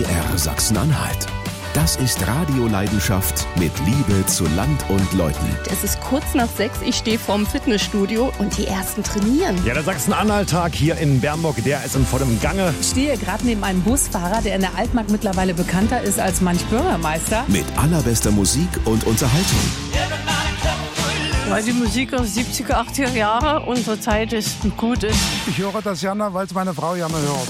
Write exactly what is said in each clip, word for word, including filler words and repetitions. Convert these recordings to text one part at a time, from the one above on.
R Sachsen-Anhalt. Das ist Radioleidenschaft mit Liebe zu Land und Leuten. Es ist kurz nach sechs, ich stehe vorm Fitnessstudio und die Ersten trainieren. Ja, der Sachsen-Anhalt-Tag hier in Bernburg, der ist in vollem Gange. Ich stehe gerade neben einem Busfahrer, der in der Altmark mittlerweile bekannter ist als manch Bürgermeister. Mit allerbester Musik und Unterhaltung. Weil die Musik aus siebziger, achtziger Jahre unsere Zeit ist und gut ist. Ich höre das gerne, weil es meine Frau gerne hört.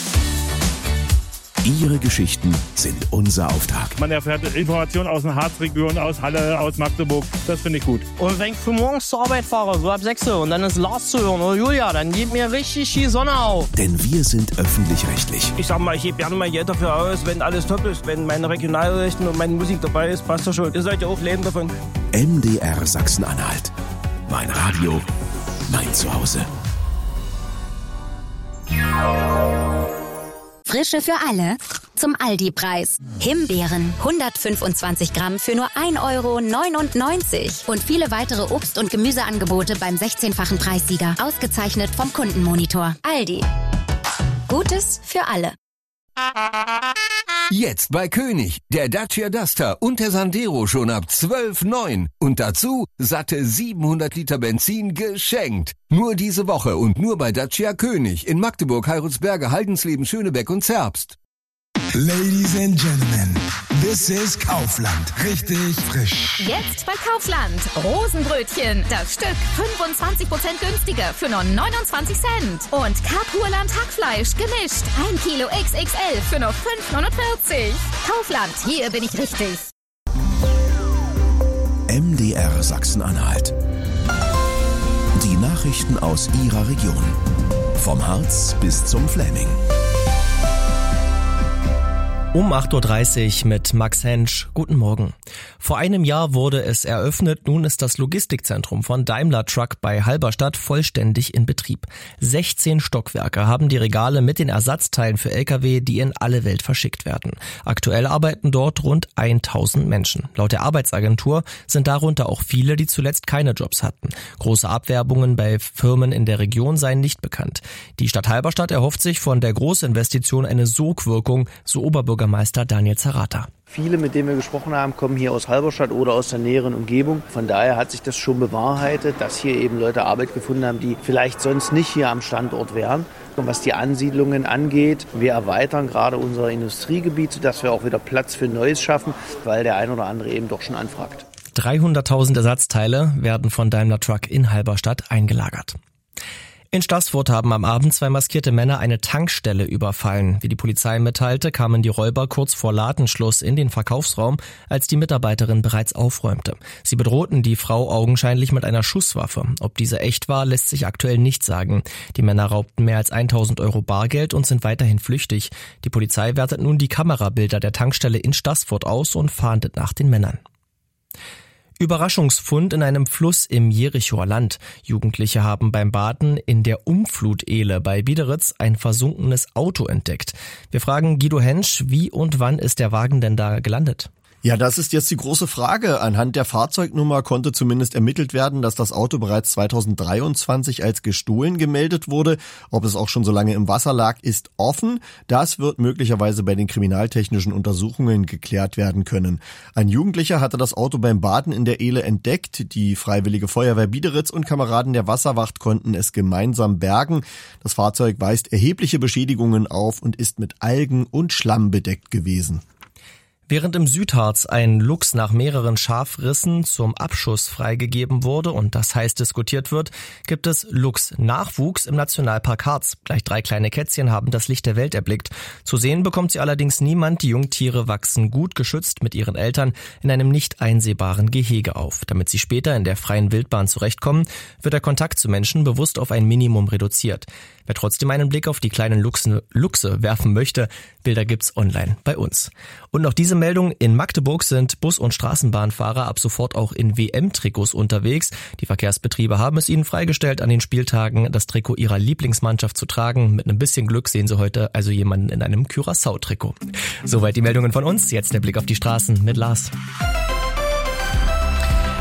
Ihre Geschichten sind unser Auftrag. Man erfährt Informationen aus der Harzregion, aus Halle, aus Magdeburg. Das finde ich gut. Und wenn ich für morgens zur Arbeit fahre, so ab sechs und dann ist Lars zu hören oder Julia, dann geht mir richtig die Sonne auf. Denn wir sind öffentlich-rechtlich. Ich sag mal, ich gebe gerne mein Geld dafür aus, wenn alles top ist. Wenn meine Regionalrechten und meine Musik dabei ist, passt das schon. Ihr sollt ja auch leben davon. M D R Sachsen-Anhalt. Mein Radio, mein Zuhause. Frische für alle zum Aldi-Preis. Himbeeren hundertfünfundzwanzig Gramm für nur ein Euro neunundneunzig. Und viele weitere Obst- und Gemüseangebote beim sechzehnfachen Preissieger. Ausgezeichnet vom Kundenmonitor. Aldi. Gutes für alle. Jetzt bei König, der Dacia Duster und der Sandero schon ab zwölf Komma neun. Und dazu satte siebenhundert Liter Benzin geschenkt. Nur diese Woche und nur bei Dacia König in Magdeburg, Heilsberge, Haldensleben, Schönebeck und Zerbst. Ladies and Gentlemen, this is Kaufland. Richtig frisch. Jetzt bei Kaufland. Rosenbrötchen. Das Stück fünfundzwanzig Prozent günstiger für nur neunundzwanzig Cent. Und Kapurland Hackfleisch gemischt. ein Kilo X X L für nur fünf neunundvierzig. Kaufland, hier bin ich richtig. M D R Sachsen-Anhalt. Die Nachrichten aus Ihrer Region. Vom Harz bis zum Fläming. Um acht Uhr dreißig mit Max Hensch. Guten Morgen. Vor einem Jahr wurde es eröffnet. Nun ist das Logistikzentrum von Daimler Truck bei Halberstadt vollständig in Betrieb. sechzehn Stockwerke haben die Regale mit den Ersatzteilen für L K W, die in alle Welt verschickt werden. Aktuell arbeiten dort rund tausend Menschen. Laut der Arbeitsagentur sind darunter auch viele, die zuletzt keine Jobs hatten. Große Abwerbungen bei Firmen in der Region seien nicht bekannt. Die Stadt Halberstadt erhofft sich von der Großinvestition eine Sogwirkung, so Oberbürgermeister Meister Daniel Zerrata. Viele, mit denen wir gesprochen haben, kommen hier aus Halberstadt oder aus der näheren Umgebung. Von daher hat sich das schon bewahrheitet, dass hier eben Leute Arbeit gefunden haben, die vielleicht sonst nicht hier am Standort wären. Und was die Ansiedlungen angeht, wir erweitern gerade unser Industriegebiet, sodass wir auch wieder Platz für Neues schaffen, weil der ein oder andere eben doch schon anfragt. dreihunderttausend Ersatzteile werden von Daimler Truck in Halberstadt eingelagert. In Staßfurt haben am Abend zwei maskierte Männer eine Tankstelle überfallen. Wie die Polizei mitteilte, kamen die Räuber kurz vor Ladenschluss in den Verkaufsraum, als die Mitarbeiterin bereits aufräumte. Sie bedrohten die Frau augenscheinlich mit einer Schusswaffe. Ob diese echt war, lässt sich aktuell nicht sagen. Die Männer raubten mehr als tausend Euro Bargeld und sind weiterhin flüchtig. Die Polizei wertet nun die Kamerabilder der Tankstelle in Staßfurt aus und fahndet nach den Männern. Überraschungsfund in einem Fluss im Jerichoer Land. Jugendliche haben beim Baden in der Umflutehle bei Biederitz ein versunkenes Auto entdeckt. Wir fragen Guido Hensch, wie und wann ist der Wagen denn da gelandet? Ja, das ist jetzt die große Frage. Anhand der Fahrzeugnummer konnte zumindest ermittelt werden, dass das Auto bereits zweitausenddreiundzwanzig als gestohlen gemeldet wurde. Ob es auch schon so lange im Wasser lag, ist offen. Das wird möglicherweise bei den kriminaltechnischen Untersuchungen geklärt werden können. Ein Jugendlicher hatte das Auto beim Baden in der Ehle entdeckt. Die Freiwillige Feuerwehr Biederitz und Kameraden der Wasserwacht konnten es gemeinsam bergen. Das Fahrzeug weist erhebliche Beschädigungen auf und ist mit Algen und Schlamm bedeckt gewesen. Während im Südharz ein Luchs nach mehreren Schafrissen zum Abschuss freigegeben wurde und das heiß diskutiert wird, gibt es Luchs-Nachwuchs im Nationalpark Harz. Gleich drei kleine Kätzchen haben das Licht der Welt erblickt. Zu sehen bekommt sie allerdings niemand. Die Jungtiere wachsen gut geschützt mit ihren Eltern in einem nicht einsehbaren Gehege auf. Damit sie später in der freien Wildbahn zurechtkommen, wird der Kontakt zu Menschen bewusst auf ein Minimum reduziert. Wer trotzdem einen Blick auf die kleinen Luchse, Luchse werfen möchte, Bilder gibt's online bei uns. Und noch diese Meldung: In Magdeburg sind Bus- und Straßenbahnfahrer ab sofort auch in W M-Trikots unterwegs. Die Verkehrsbetriebe haben es ihnen freigestellt, an den Spieltagen das Trikot ihrer Lieblingsmannschaft zu tragen. Mit einem bisschen Glück sehen Sie heute also jemanden in einem Curaçao-Trikot. Soweit die Meldungen von uns. Jetzt der Blick auf die Straßen mit Lars.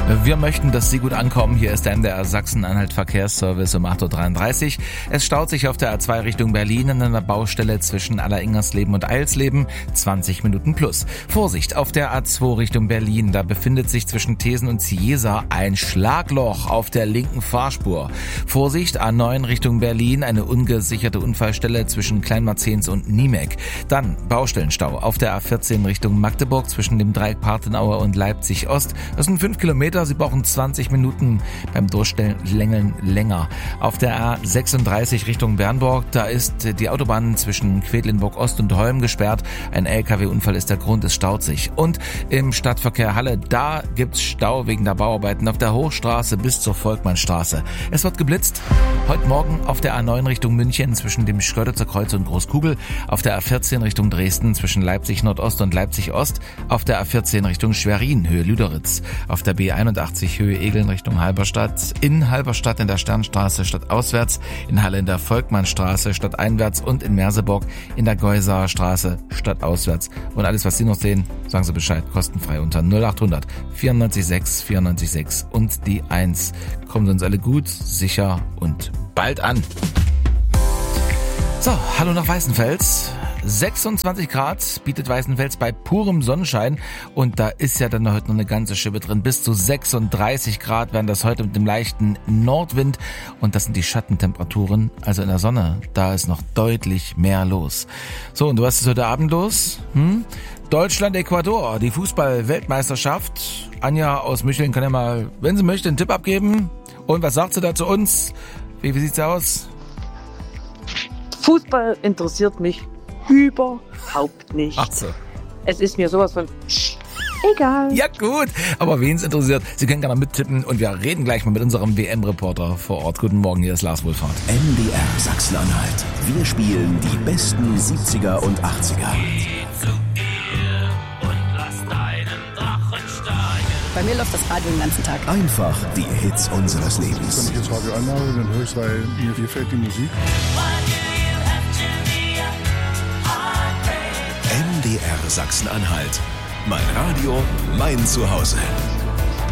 Wir möchten, dass Sie gut ankommen. Hier ist der M D R Sachsen-Anhalt Verkehrsservice um acht Uhr dreiunddreißig. Es staut sich auf der A zwei Richtung Berlin in einer Baustelle zwischen Alleringers-Leben und Eilsleben. zwanzig Minuten plus. Vorsicht, auf der A zwei Richtung Berlin. Da befindet sich zwischen Thesen und Ciesa ein Schlagloch auf der linken Fahrspur. Vorsicht, A neun Richtung Berlin. Eine ungesicherte Unfallstelle zwischen Kleinmarzens und Niemek. Dann Baustellenstau auf der A vierzehn Richtung Magdeburg zwischen dem Dreieck Partenauer und Leipzig Ost. Das sind fünf Kilometer. Sie brauchen zwanzig Minuten beim Durchstellen längeln länger. Auf der A sechsunddreißig Richtung Bernburg, da ist die Autobahn zwischen Quedlinburg Ost und Holm gesperrt. Ein L K W-Unfall ist der Grund, es staut sich. Und im Stadtverkehr Halle, da gibt's Stau wegen der Bauarbeiten auf der Hochstraße bis zur Volkmannstraße. Es wird geblitzt. Heute Morgen auf der A neun Richtung München zwischen dem Schköditzer Kreuz und Großkugel. Auf der A vierzehn Richtung Dresden zwischen Leipzig Nordost und Leipzig Ost. Auf der A vierzehn Richtung Schwerin, Höhe Lüderitz. Auf der B einundachtzig Höhe Egeln Richtung Halberstadt. In Halberstadt in der Sternstraße stadtauswärts. In Halle in der Volkmannstraße stadteinwärts. Und in Merseburg in der Geusaer Straße stadtauswärts. Und alles, was Sie noch sehen, sagen Sie Bescheid. Kostenfrei unter null acht hundert vierundneunzig sechs vierundneunzig sechs und die eins. Kommen Sie uns alle gut, sicher und bald an. So, hallo nach Weißenfels. sechsundzwanzig Grad bietet Weißenfels bei purem Sonnenschein und da ist ja dann heute noch eine ganze Schippe drin. Bis zu sechsunddreißig Grad werden das heute mit dem leichten Nordwind und das sind die Schattentemperaturen. Also in der Sonne, da ist noch deutlich mehr los. So, und was ist heute Abend los? Hm? Deutschland-Ecuador, die Fußball-Weltmeisterschaft. Anja aus Micheln kann ja mal, wenn sie möchte, einen Tipp abgeben. Und was sagt sie da zu uns? Wie, wie sieht's aus? Fußball interessiert mich überhaupt nicht. Ach so. Es ist mir sowas von egal. Ja gut, aber wen es interessiert, Sie können gerne mittippen und wir reden gleich mal mit unserem W M-Reporter vor Ort. Guten Morgen, hier ist Lars Wohlfahrt. M D R Sachsen-Anhalt. Wir spielen die besten siebziger und achtziger. Bei mir läuft das Radio den ganzen Tag. Einfach die Hits unseres Lebens. Wenn ich das Radio anmache, dann höre ich es, weil mir gefällt die Musik. M D R Sachsen-Anhalt. Mein Radio, mein Zuhause.